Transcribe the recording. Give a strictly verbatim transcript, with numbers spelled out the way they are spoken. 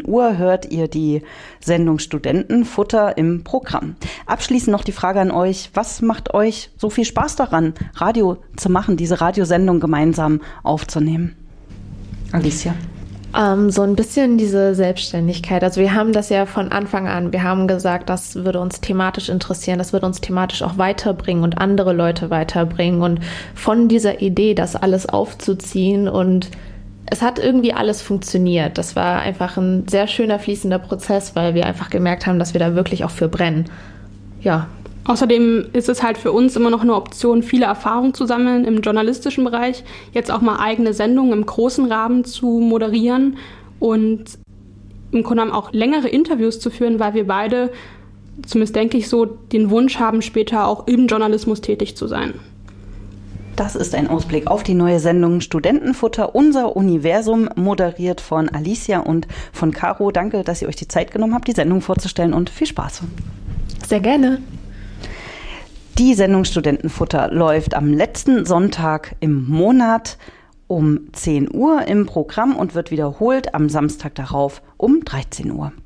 Uhr hört ihr die Sendung Studentenfutter im Programm. Abschließend noch die Frage an euch, was macht euch so viel Spaß daran, Radio zu machen, diese Radiosendung gemeinsam aufzunehmen? Alicia? Ähm, so ein bisschen diese Selbstständigkeit. Also wir haben das ja von Anfang an, wir haben gesagt, das würde uns thematisch interessieren, das würde uns thematisch auch weiterbringen und andere Leute weiterbringen. Und von dieser Idee, das alles aufzuziehen, und es hat irgendwie alles funktioniert. Das war einfach ein sehr schöner, fließender Prozess, weil wir einfach gemerkt haben, dass wir da wirklich auch für brennen. Ja. Außerdem ist es halt für uns immer noch eine Option, viele Erfahrungen zu sammeln im journalistischen Bereich, jetzt auch mal eigene Sendungen im großen Rahmen zu moderieren und im Grunde genommen auch längere Interviews zu führen, weil wir beide, zumindest denke ich so, den Wunsch haben, später auch im Journalismus tätig zu sein. Das ist ein Ausblick auf die neue Sendung Studentenfutter, unser Universum, moderiert von Alicia und von Caro. Danke, dass ihr euch die Zeit genommen habt, die Sendung vorzustellen, und viel Spaß. Sehr gerne. Die Sendung Studentenfutter läuft am letzten Sonntag im Monat um zehn Uhr im Programm und wird wiederholt am Samstag darauf um dreizehn Uhr.